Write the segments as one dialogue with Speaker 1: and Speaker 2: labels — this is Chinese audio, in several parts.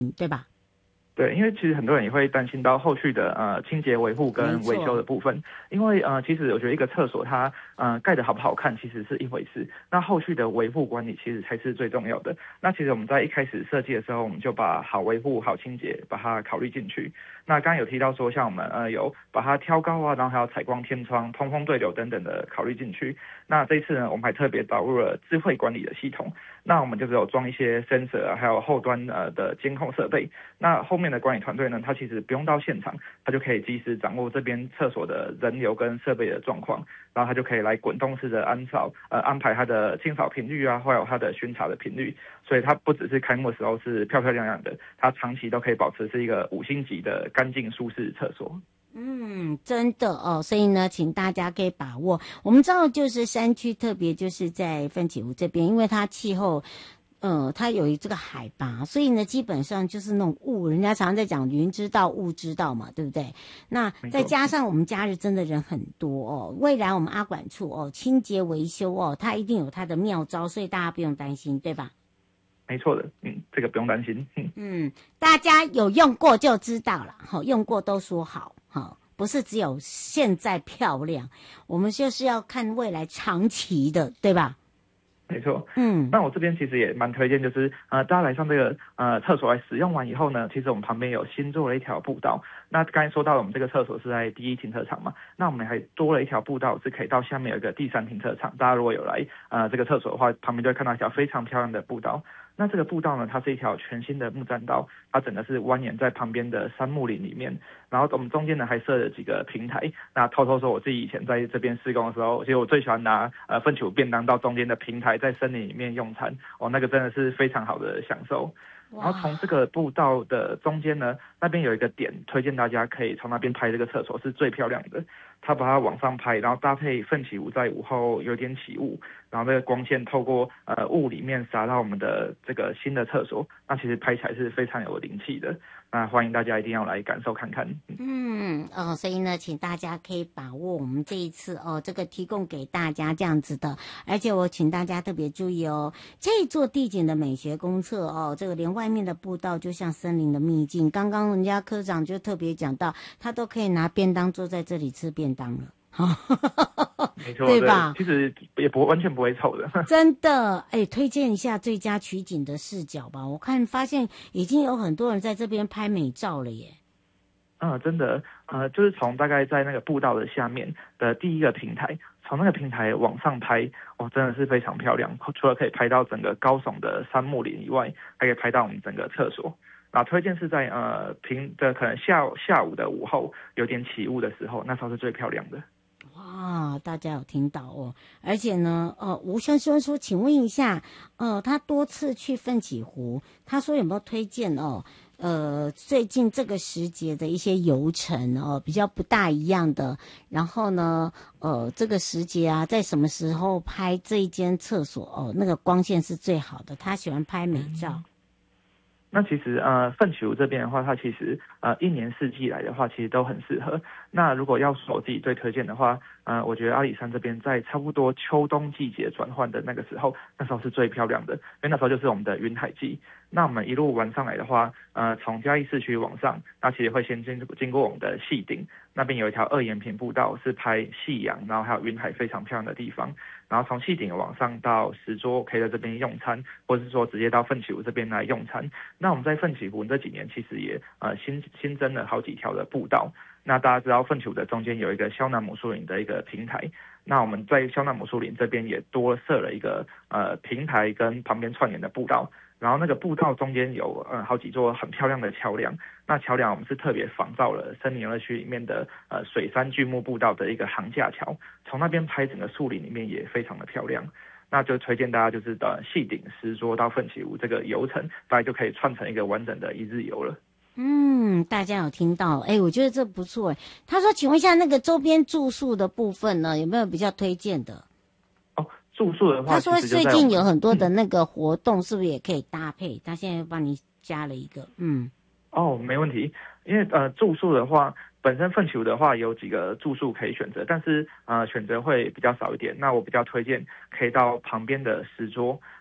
Speaker 1: 对吧？
Speaker 2: 对，因为其实很多人也会担心到后续的清洁维护跟维修的部分，因为其实我觉得一个厕所它盖得好不好看其实是一回事，那后续的维护管理其实才是最重要的。那其实我们在一开始设计的时候，我们就把好维护、好清洁把它考虑进去。那刚刚有提到说，像我们有把它挑高啊，然后还有采光天窗、通风对流等等的考虑进去。那这一次呢，我们还特别导入了智慧管理的系统。那我们就是有装一些 sensor 啊，还有后端的监控设备。那后面的管理团队呢，他其实不用到现场，他就可以及时掌握这边厕所的人流跟设备的状况，然后他就可以来滚动式的安排他的清扫频率啊，还有他的巡查的频率。所以它不只是开幕的时候是漂漂亮亮的，它长期都可以保持是一个5星级的干净舒适厕所。
Speaker 1: 真的哦，所以呢，请大家可以把握。我们知道，就是山区，特别就是在奋起湖这边，因为它气候，它有这个海拔，所以呢，基本上就是那种雾，人家常常在讲云知道雾知道嘛，对不对？那再加上我们假日真的人很多哦，未来我们阿管处哦，清洁维修哦，它一定有它的妙招，所以大家不用担心，对吧？
Speaker 2: 没错的，这个不用担心。
Speaker 1: 大家有用过就知道了，用过都说好，不是只有现在漂亮，我们就是要看未来长期的，对吧？
Speaker 2: 没错，那我这边其实也蛮推荐，就是大家来上这个厕所来使用完以后呢，其实我们旁边有新做了一条步道。那刚才说到我们这个厕所是在第一停车场嘛，那我们还多了一条步道，是可以到下面有一个第3停车场。大家如果有来这个厕所的话，旁边就会看到一条非常漂亮的步道。那这个步道呢，它是一条全新的木栈道，它整个是蜿蜒在旁边的杉木林里面。然后我们中间呢还设了几个平台。那偷偷说，我自己以前在这边施工的时候，其实我最喜欢拿奋起湖便当到中间的平台，在森林里面用餐。那个真的是非常好的享受。然后从这个步道的中间呢，那边有一个点，推荐大家可以从那边拍这个厕所是最漂亮的。他把它往上拍，然后搭配奋起湖在午后有点起雾，然后这个光线透过雾里面洒到我们的这个新的厕所，那其实拍起来是非常有灵气的。那欢迎大家一定要来感受看看。
Speaker 1: 所以呢，请大家可以把握我们这一次这个提供给大家这样子的，而且我请大家特别注意哦，这座地景的美学公厕这个连外面的步道就像森林的秘境。刚刚人家科长就特别讲到，他都可以拿便当坐在这里吃便当了。
Speaker 2: 没错，
Speaker 1: 对吧？
Speaker 2: 其实也完全不会臭的。
Speaker 1: 真的，推荐一下最佳取景的视角吧。我发现已经有很多人在这边拍美照了耶。
Speaker 2: 真的，就是从大概在那个步道的下面的第一个平台，从那个平台往上拍，真的是非常漂亮。除了可以拍到整个高耸的杉木林以外，还可以拍到我们整个厕所。那推荐是在可能下午的午后有点起雾的时候，那时候是最漂亮的。
Speaker 1: 哇，大家有听到哦！而且呢，吴先生说，请问一下，他多次去奋起湖，他说有没有推荐最近这个时节的一些游程比较不大一样的，然后呢，这个时节啊，在什么时候拍这一间厕所那个光线是最好的，他喜欢拍美照。
Speaker 2: 那其实奋起湖这边的话，它其实一年四季来的话，其实都很适合。那如果要说我自己最推荐的话，我觉得阿里山这边在差不多秋冬季节转换的那个时候，那时候是最漂亮的，因为那时候就是我们的云海季。那我们一路玩上来的话，从嘉义市区往上，那其实会先经过我们的细顶，那边有一条2眼坪步道，是拍夕阳，然后还有云海非常漂亮的地方。然后从细顶往上到石桌，可以在这边用餐，或者是说直接到奋起湖这边来用餐。那我们在奋起湖这几年其实也新增了好几条的步道。那大家知道奋起湖的中间有一个肖南母树林的一个平台，那我们在肖南母树林这边也多设了一个平台跟旁边串联的步道。然后那个步道中间有好几座很漂亮的桥梁，那桥梁我们是特别仿照了森林游乐区里面的水山巨木步道的一个桁架桥，从那边拍整个树林里面也非常的漂亮。那就推荐大家就是细顶石桌到奋起湖这个游程，大概就可以串成一个完整的一日游了。
Speaker 1: 大家有听到？我觉得这不错。他说，请问一下那个周边住宿的部分呢，有没有比较推荐的？
Speaker 2: 住宿的话，
Speaker 1: 他说最近有很多的那个活动，是不是也可以搭配？他现在帮你加了一个，
Speaker 2: 没问题。因为住宿的话，本身奋起湖的话有几个住宿可以选择，但是选择会比较少一点。那我比较推荐可以到旁边的石桌。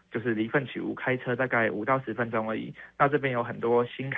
Speaker 2: 就是离奋起湖开车大概5到10分钟而已。那这边有很多新